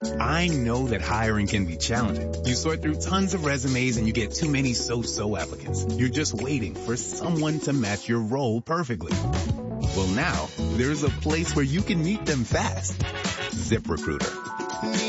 I know that hiring can be challenging. You sort through tons of resumes and you get too many so-so applicants. You're just waiting for someone to match your role perfectly. Well, now there's a place where you can meet them fast. ZipRecruiter.